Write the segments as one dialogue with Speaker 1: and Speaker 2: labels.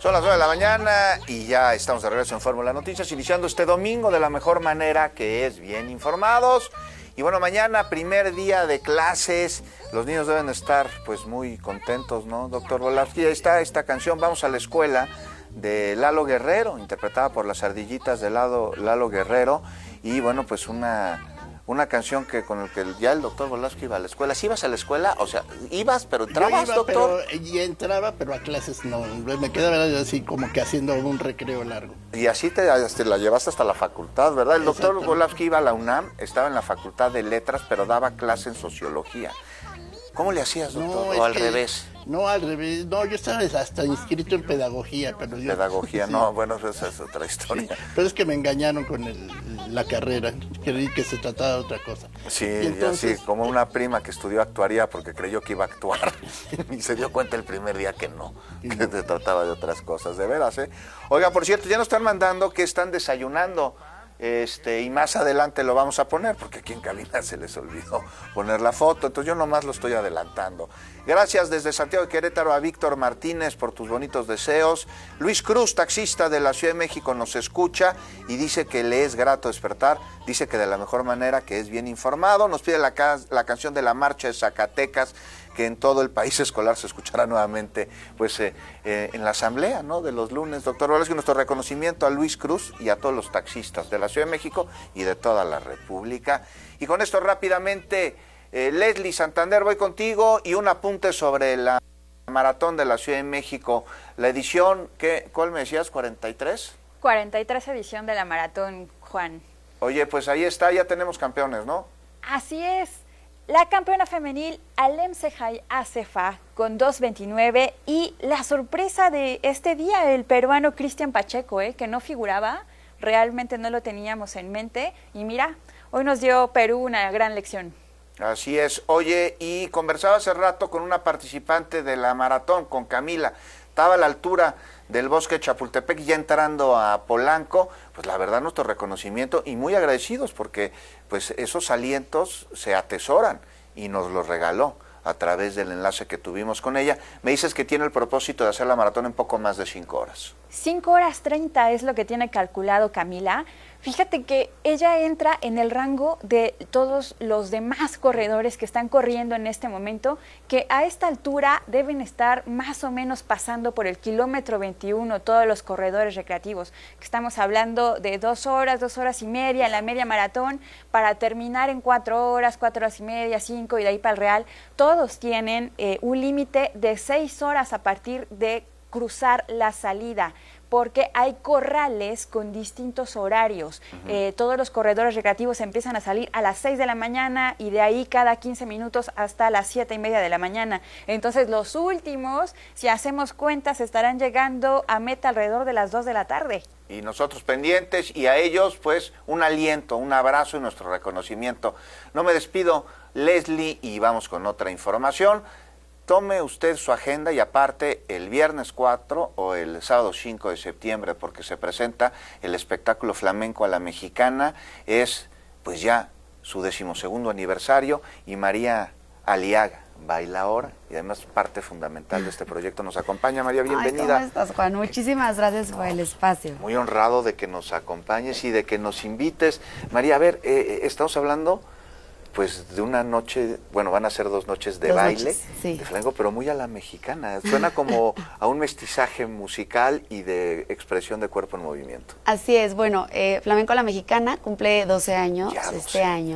Speaker 1: Son las 9 de la mañana y ya estamos de regreso en Fórmula Noticias, iniciando este domingo de la mejor manera, que es bien informados. Y bueno, mañana, primer día de clases, los niños deben estar pues muy contentos, ¿no, doctor Volavsky? Ahí está esta canción, Vamos a la Escuela, de Lalo Guerrero, interpretada por las Ardillitas de Lalo Guerrero. Y bueno, pues una canción que con el que ya el doctor Volavsky iba a la escuela. ¿Sí ibas a la escuela? O sea, ibas, pero entrabas, doctor.
Speaker 2: Y entraba, pero a clases no. Me quedaba así como que haciendo un recreo largo.
Speaker 1: Y así te la llevaste hasta la facultad, ¿verdad? El doctor Volavsky iba a la UNAM, estaba en la Facultad de Letras, pero daba clase en Sociología. ¿Cómo le hacías, doctor? ¿O al revés?
Speaker 2: No, al revés. No, yo estaba hasta inscrito en Pedagogía. Pero
Speaker 1: Pedagogía, sí. No, bueno, esa es otra historia.
Speaker 2: Sí, pero es que me engañaron con la carrera. Creí que se trataba de otra cosa.
Speaker 1: Sí, entonces, sí, como una prima que estudió actuaría porque creyó que iba a actuar y se dio cuenta el primer día que no, que se trataba de otras cosas, de veras, ¿eh? Oiga, por cierto, ya nos están mandando que están desayunando. Y más adelante lo vamos a poner, porque aquí en cabina se les olvidó poner la foto, entonces yo nomás lo estoy adelantando. Gracias desde Santiago de Querétaro a Víctor Martínez por tus bonitos deseos. Luis Cruz, taxista de la Ciudad de México, nos escucha y dice que le es grato despertar, dice que de la mejor manera, que es bien informado. Nos pide la canción de la Marcha de Zacatecas, que en todo el país escolar se escuchará nuevamente pues en la asamblea, ¿no?, de los lunes. Doctor Volavsky, nuestro reconocimiento a Luis Cruz y a todos los taxistas de la Ciudad de México y de toda la República. Y con esto rápidamente, Leslie Santander, voy contigo y un apunte sobre la maratón de la Ciudad de México, la edición, ¿cuál me decías? ¿43?
Speaker 3: 43 edición de la maratón, Juan.
Speaker 1: Oye, pues ahí está, ya tenemos campeones, ¿no?
Speaker 3: Así es. La campeona femenil Alem Sejay Acefa con 2:29 y la sorpresa de este día, el peruano Cristian Pacheco, que no figuraba, realmente no lo teníamos en mente y mira, hoy nos dio Perú una gran lección.
Speaker 1: Así es. Oye, y conversaba hace rato con una participante de la maratón, con Camila, estaba a la altura del Bosque de Chapultepec, ya entrando a Polanco, pues la verdad nuestro reconocimiento y muy agradecidos porque pues esos alientos se atesoran y nos los regaló a través del enlace que tuvimos con ella. Me dices que tiene el propósito de hacer la maratón en poco más de 5 horas.
Speaker 3: 5 horas 30 es lo que tiene calculado Camila. Fíjate que ella entra en el rango de todos los demás corredores que están corriendo en este momento, que a esta altura deben estar más o menos pasando por el kilómetro 21 todos los corredores recreativos, que estamos hablando de 2 horas, 2 horas y media en la media maratón, para terminar en 4 horas, 4 horas y media, 5 y de ahí para el Real. Todos tienen un límite de 6 horas a partir de cruzar la salida, porque hay corrales con distintos horarios. Todos los corredores recreativos empiezan a salir a las 6 de la mañana y de ahí cada 15 minutos hasta las 7:30 de la mañana. Entonces los últimos, si hacemos cuentas, estarán llegando a meta alrededor de las 2 de la tarde.
Speaker 1: Y nosotros pendientes, y a ellos pues un aliento, un abrazo y nuestro reconocimiento. No me despido, Leslie, y vamos con otra información. Tome usted su agenda y aparte el viernes 4 o el sábado 5 de septiembre, porque se presenta el espectáculo Flamenco a la Mexicana, es pues ya su 12º aniversario y María Aliaga, bailaora y además parte fundamental de este proyecto, nos acompaña. María, bienvenida.
Speaker 4: Ay, ¿cómo estás, Juan? Muchísimas gracias por el espacio.
Speaker 1: Muy honrado de que nos acompañes y de que nos invites. María, a ver, estamos hablando pues de una noche, bueno, van a ser 2 noches de baile, sí, de flamenco, pero muy a la mexicana. Suena como a un mestizaje musical y de expresión de cuerpo en movimiento.
Speaker 4: Así es, bueno, Flamenco a la Mexicana cumple 12 años año.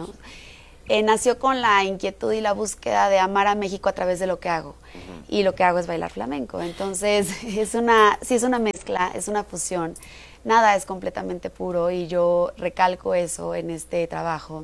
Speaker 4: Nació con la inquietud y la búsqueda de amar a México a través de lo que hago. Y lo que hago es bailar flamenco. Entonces, es una mezcla, es una fusión. Nada es completamente puro y yo recalco eso en este trabajo,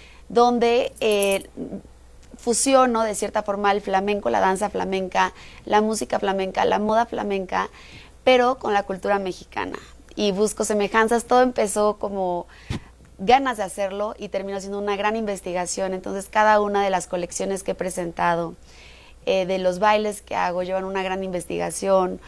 Speaker 4: donde fusiono de cierta forma el flamenco, la danza flamenca, la música flamenca, la moda flamenca, pero con la cultura mexicana. Y busco semejanzas, todo empezó como ganas de hacerlo y terminó siendo una gran investigación. Entonces cada una de las colecciones que he presentado, de los bailes que hago, llevan una gran investigación,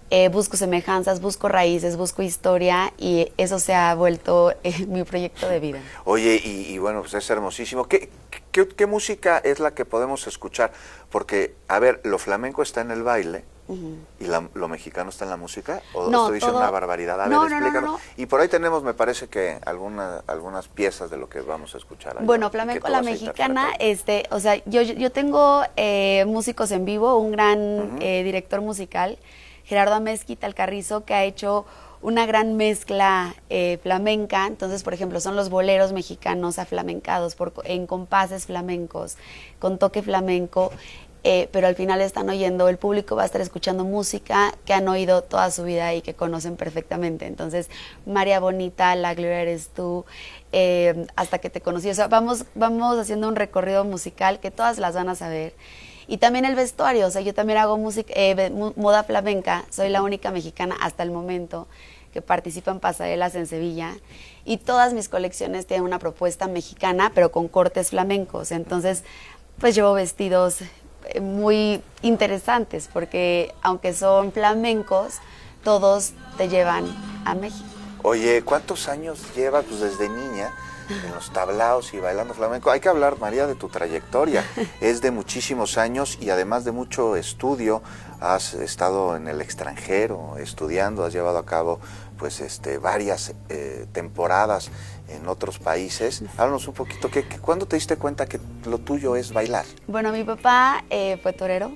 Speaker 4: busco semejanzas, busco raíces, busco historia y eso se ha vuelto mi proyecto de vida.
Speaker 1: Oye, y bueno, pues es hermosísimo. ¿Qué música es la que podemos escuchar? Porque, a ver, lo flamenco está en el baile y lo mexicano está en la música. ¿O
Speaker 4: No,
Speaker 1: estoy diciendo
Speaker 4: todo...
Speaker 1: una barbaridad? A
Speaker 4: no,
Speaker 1: ver,
Speaker 4: no,
Speaker 1: explícanos.
Speaker 4: no.
Speaker 1: Y por ahí tenemos, me parece que algunas piezas de lo que vamos a escuchar. Allá,
Speaker 4: Bueno, flamenco a la mexicana, o sea, yo tengo músicos en vivo, un gran director musical, Gerardo Amezquita Alcarrizo, que ha hecho una gran mezcla flamenca. Entonces, por ejemplo, son los boleros mexicanos aflamencados en compases flamencos, con toque flamenco, pero al final están oyendo, el público va a estar escuchando música que han oído toda su vida y que conocen perfectamente. Entonces, María Bonita, La Gloria Eres Tú, Hasta que te conocí. O sea, vamos haciendo un recorrido musical que todas las van a saber. Y también el vestuario, o sea, yo también hago música, moda flamenca, soy la única mexicana hasta el momento que participa en pasarelas en Sevilla, y todas mis colecciones tienen una propuesta mexicana, pero con cortes flamencos. Entonces, pues llevo vestidos muy interesantes, porque aunque son flamencos, todos te llevan a México.
Speaker 1: Oye, ¿cuántos años llevas pues, desde niña en los tablaos y bailando flamenco? Hay que hablar, María, de tu trayectoria. Es de muchísimos años y además de mucho estudio. Has estado en el extranjero estudiando, has llevado a cabo pues varias temporadas en otros países. Háblanos un poquito, ¿cuándo te diste cuenta que lo tuyo es bailar?
Speaker 4: Bueno, mi papá fue torero.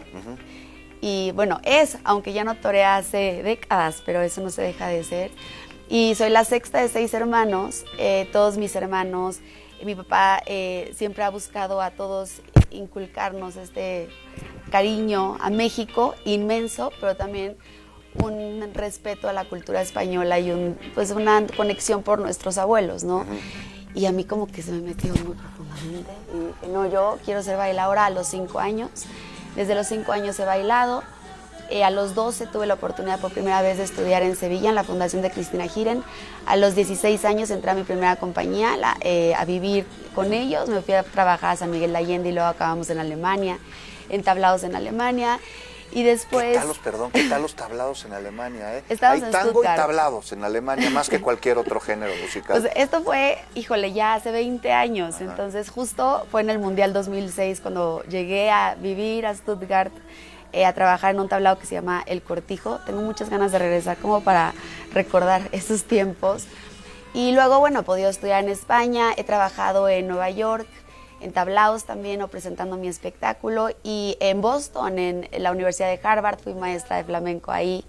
Speaker 4: Y bueno, aunque ya no torea hace décadas, pero eso no se deja de ser. Y soy la sexta de 6 hermanos, todos mis hermanos. Mi papá siempre ha buscado a todos inculcarnos este cariño a México inmenso, pero también un respeto a la cultura española y pues una conexión por nuestros abuelos, ¿no? Y a mí como que se me metió muy profundamente. Y dije, no, yo quiero ser bailadora a los 5 años. Desde los 5 años he bailado. A los 12 tuve la oportunidad por primera vez de estudiar en Sevilla, en la Fundación de Cristina Giren. A los 16 años entré a mi primera compañía a vivir con ellos. Me fui a trabajar a San Miguel de Allende y luego acabamos en Alemania, en tablados en Alemania. Y después...
Speaker 1: ¿Qué tal los tablados en Alemania?
Speaker 4: Hay
Speaker 1: tango
Speaker 4: Stuttgart.
Speaker 1: Y tablados en Alemania, más que cualquier otro género musical.
Speaker 4: Pues esto fue, ya hace 20 años. Ajá. Entonces justo fue en el Mundial 2006 cuando llegué a vivir a Stuttgart, a trabajar en un tablado que se llama El Cortijo. Tengo muchas ganas de regresar como para recordar esos tiempos. Y luego, bueno, he podido estudiar en España, he trabajado en Nueva York, en tablaos también, o presentando mi espectáculo, y en Boston, en la Universidad de Harvard, fui maestra de flamenco ahí,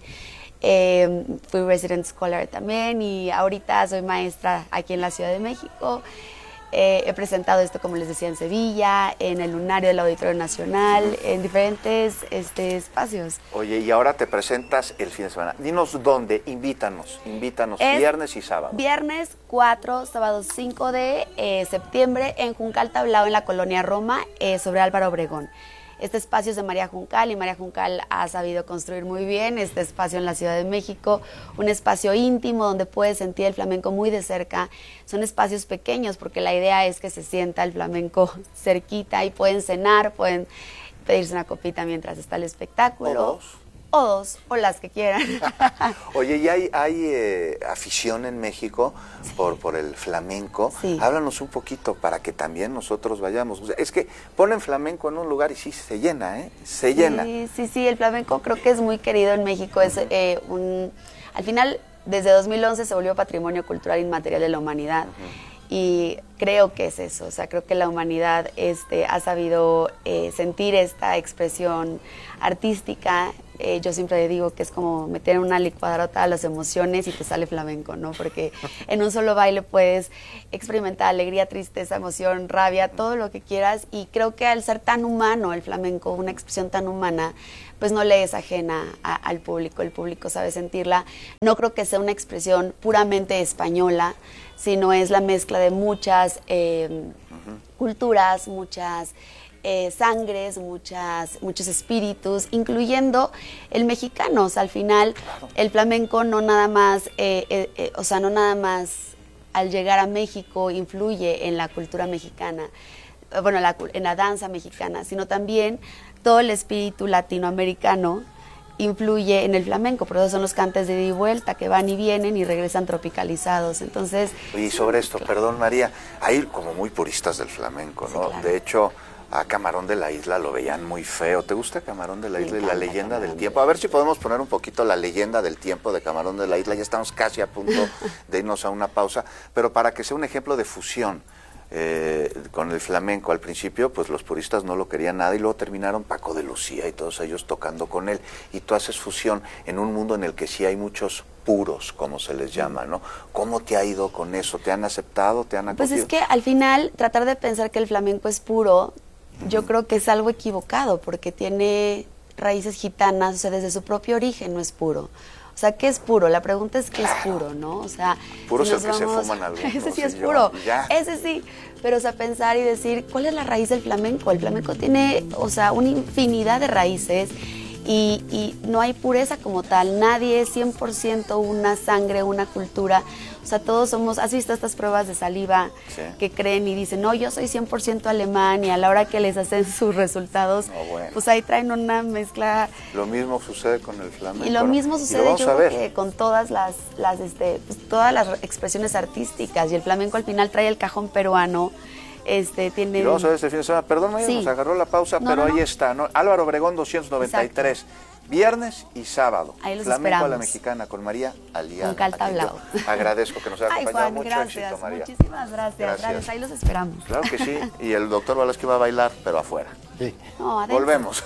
Speaker 4: fui resident scholar también, y ahorita soy maestra aquí en la Ciudad de México. He presentado esto, como les decía, en Sevilla, en el Lunario del Auditorio Nacional, en diferentes espacios.
Speaker 1: Oye, y ahora te presentas el fin de semana. Dinos dónde, invítanos viernes y sábado.
Speaker 4: Viernes 4, sábado 5 de septiembre en Juncal Tablao, en la Colonia Roma, sobre Álvaro Obregón. Este espacio es de María Juncal, y María Juncal ha sabido construir muy bien este espacio en la Ciudad de México, un espacio íntimo donde puedes sentir el flamenco muy de cerca. Son espacios pequeños porque la idea es que se sienta el flamenco cerquita y pueden cenar, pueden pedirse una copita mientras está el espectáculo. O dos, o las que quieran.
Speaker 1: Oye, ¿y hay afición en México por el flamenco?
Speaker 4: Sí.
Speaker 1: Háblanos un poquito para que también nosotros vayamos. O sea, es que ponen flamenco en un lugar y sí, se llena, ¿eh? Se llena.
Speaker 4: Sí, el flamenco creo que es muy querido en México. Es al final, desde 2011 se volvió Patrimonio Cultural Inmaterial de la Humanidad. Y creo que es eso, o sea, creo que la humanidad ha sabido sentir esta expresión artística. Yo siempre digo que es como meter en una licuadora todas las emociones y te sale flamenco, ¿no? Porque en un solo baile puedes experimentar alegría, tristeza, emoción, rabia, todo lo que quieras. Y creo que al ser tan humano el flamenco, una expresión tan humana, pues no le es ajena al público. El público sabe sentirla. No creo que sea una expresión puramente española, sino es la mezcla de muchas culturas, muchas sangres, muchos espíritus, incluyendo el mexicano. O sea, al final, claro, el flamenco no nada más, no nada más al llegar a México influye en la cultura mexicana, en la danza mexicana, sino también todo el espíritu latinoamericano influye en el flamenco, por eso son los cantes de ida y vuelta que van y vienen y regresan tropicalizados. Entonces,
Speaker 1: y sobre esto, perdón María, hay como muy puristas del flamenco, ¿no? Sí, claro. De hecho, a Camarón de la Isla lo veían muy feo. ¿Te gusta Camarón de la Isla y la leyenda del tiempo? A ver si podemos poner un poquito la leyenda del tiempo de Camarón de la Isla. Ya estamos casi a punto de irnos a una pausa, pero para que sea un ejemplo de fusión con el flamenco. Al principio pues los puristas no lo querían nada y luego terminaron Paco de Lucía y todos ellos tocando con él, y tú haces fusión en un mundo en el que sí hay muchos puros, como se les llama, ¿no? ¿Cómo te ha ido con eso? ¿Te han aceptado? ¿Te han acogido?
Speaker 4: Pues es que al final tratar de pensar que el flamenco es puro, yo creo que es algo equivocado, porque tiene raíces gitanas, o sea, desde su propio origen no es puro. O sea, ¿qué es puro? La pregunta es ¿qué es puro, no? O sea,
Speaker 1: puro si es el que se fuman algunos.
Speaker 4: Ese sí es puro, ese sí. Pero, o sea, pensar y decir, ¿cuál es la raíz del flamenco? El flamenco tiene, o sea, una infinidad de raíces y no hay pureza como tal. Nadie es 100% una sangre, una cultura. O sea, todos somos, ¿has visto estas pruebas de saliva que creen y dicen, no, yo soy 100% alemán, y a la hora que les hacen sus resultados, pues ahí traen una mezcla.
Speaker 1: Lo mismo sucede con el flamenco.
Speaker 4: Y lo mismo sucede, yo creo que con todas todas las expresiones artísticas, y el flamenco al final trae el cajón peruano. Tiene...
Speaker 1: Y vamos a ver este fin de semana, perdón, María, nos agarró la pausa, pero ahí está, ¿no? Álvaro Obregón 293. Exacto. Viernes y sábado.
Speaker 4: Ahí los
Speaker 1: Flamenco
Speaker 4: esperamos.
Speaker 1: A la Mexicana con María Aliana.
Speaker 4: Con Caltablao.
Speaker 1: Agradezco que nos haya acompañado.
Speaker 4: Juan,
Speaker 1: mucho
Speaker 4: gracias,
Speaker 1: éxito, María.
Speaker 4: Muchísimas gracias. Ahí los esperamos.
Speaker 1: Claro que sí. Y el doctor Valesky va a bailar, pero afuera.
Speaker 2: Sí.
Speaker 4: No,
Speaker 1: volvemos.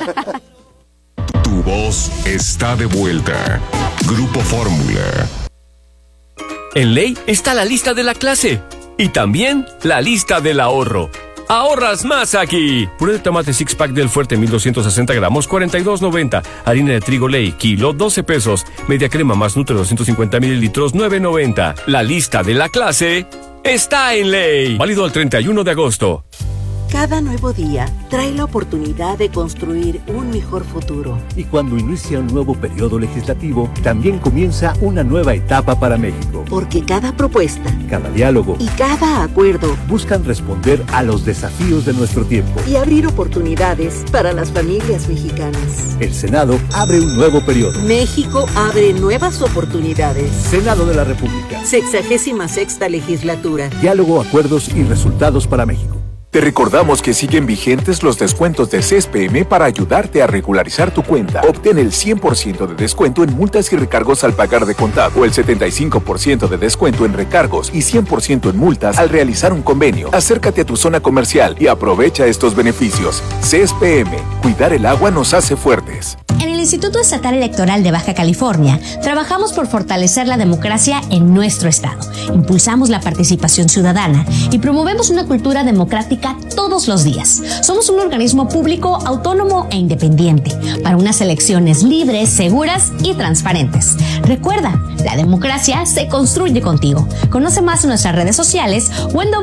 Speaker 5: Tu voz está de vuelta. Grupo Fórmula.
Speaker 6: En Ley está la lista de la clase y también la lista del ahorro. ¡Ahorras más aquí! Puré de tomate six pack del Fuerte 1260 gramos, 42.90. Harina de trigo Ley, kilo, 12 pesos. Media crema más Nutre 250 mililitros, 9.90. La lista de la clase está en Ley. Válido el 31 de agosto.
Speaker 7: Cada nuevo día trae la oportunidad de construir un mejor futuro.
Speaker 8: Y cuando inicia un nuevo periodo legislativo, también comienza una nueva etapa para México.
Speaker 7: Porque cada propuesta,
Speaker 8: cada diálogo
Speaker 7: y cada acuerdo
Speaker 8: buscan responder a los desafíos de nuestro tiempo
Speaker 7: y abrir oportunidades para las familias mexicanas.
Speaker 8: El Senado abre un nuevo periodo.
Speaker 7: México abre nuevas oportunidades.
Speaker 8: Senado de la República.
Speaker 7: 66ª legislatura.
Speaker 8: Diálogo, acuerdos y resultados para México.
Speaker 5: Te recordamos que siguen vigentes los descuentos de CESPM para ayudarte a regularizar tu cuenta. Obtén el 100% de descuento en multas y recargos al pagar de contado, o el 75% de descuento en recargos y 100% en multas al realizar un convenio. Acércate a tu zona comercial y aprovecha estos beneficios. CESPM, cuidar el agua nos hace fuertes.
Speaker 9: En el Instituto Estatal Electoral de Baja California, trabajamos por fortalecer la democracia en nuestro estado. Impulsamos la participación ciudadana y promovemos una cultura democrática todos los días. Somos un organismo público, autónomo e independiente para unas elecciones libres, seguras y transparentes. Recuerda, la democracia se construye contigo. Conoce más en nuestras redes sociales o en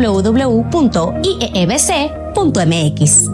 Speaker 9: www.iebc.mx.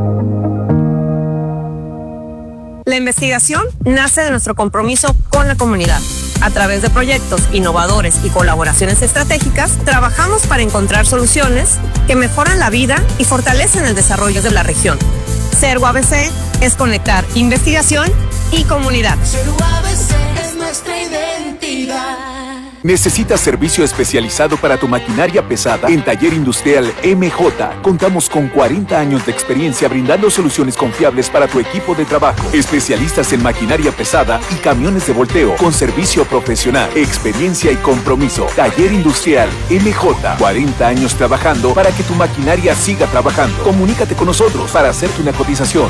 Speaker 10: La investigación nace de nuestro compromiso con la comunidad. A través de proyectos innovadores y colaboraciones estratégicas, trabajamos para encontrar soluciones que mejoran la vida y fortalecen el desarrollo de la región. Ser UABC es conectar investigación y comunidad.
Speaker 11: Ser UABC es nuestra identidad.
Speaker 5: ¿Necesitas servicio especializado para tu maquinaria pesada? En Taller Industrial MJ contamos con 40 años de experiencia brindando soluciones confiables para tu equipo de trabajo. Especialistas en maquinaria pesada y camiones de volteo con servicio profesional, experiencia y compromiso. Taller Industrial MJ, 40 años trabajando para que tu maquinaria siga trabajando. Comunícate con nosotros para hacerte una cotización.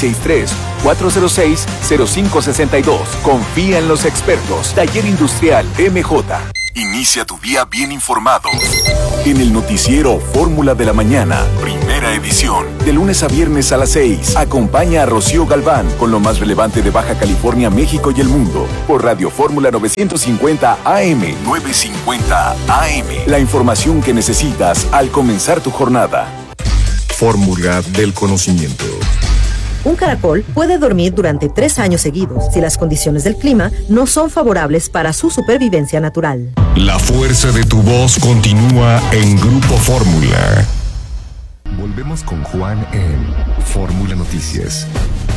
Speaker 5: 663-406-0562. Confía en los expertos. Taller Industrial MJ. Inicia tu día bien informado. En el noticiero Fórmula de la Mañana, primera edición. De lunes a viernes a las 6. Acompaña a Rocío Galván con lo más relevante de Baja California, México y el mundo. Por Radio Fórmula 950 AM. 950 AM. La información que necesitas al comenzar tu jornada.
Speaker 12: Fórmula del conocimiento.
Speaker 13: Un caracol puede dormir durante 3 años seguidos si las condiciones del clima no son favorables para su supervivencia natural.
Speaker 12: La fuerza de tu voz continúa en Grupo Fórmula. Volvemos con Juan en Fórmula Noticias.